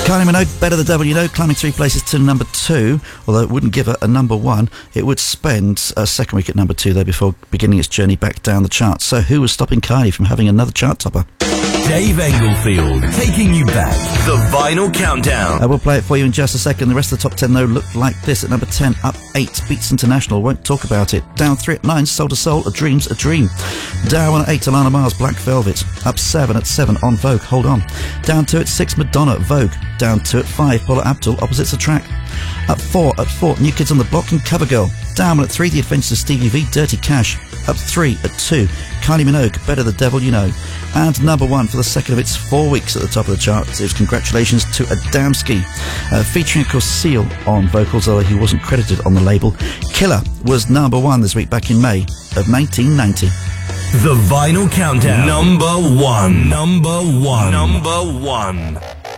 Kylie Minogue, Better the Devil You Know, climbing 3 places to number 2, although it wouldn't give her a number 1. It would spend a second week at number 2 there before beginning its journey back down the charts. So who was stopping Kylie from having another chart topper? Dave Englefield, taking you back. The Vinyl Countdown. I will play it for you in just a second. The rest of the top 10, though, looked like this. At number 10, up 8, Beats International, Won't Talk About It. Down 3 at 9, Soul to Soul, A Dream's a Dream. Down 1 at 8, Alana Mars, Black Velvet. Up 7 at 7, On Vogue, Hold On. Down 2 at 6, Madonna, Vogue. Down 2 at 5, Paula Abdul, Opposites Attract. Up 4 at 4, New Kids on the Block and Covergirl. Down 1 at 3, The Adventures of Stevie V, Dirty Cash. Up 3 at 2, Kylie Minogue, Better the Devil You Know. And number 1 for the second of its 4 weeks at the top of the chart. It was congratulations to Adamski, featuring, of course, Seal on vocals, although he wasn't credited on the label. Killer was number 1 this week, back in May of 1990. The Vinyl Countdown. Number 1. Number 1. Number 1.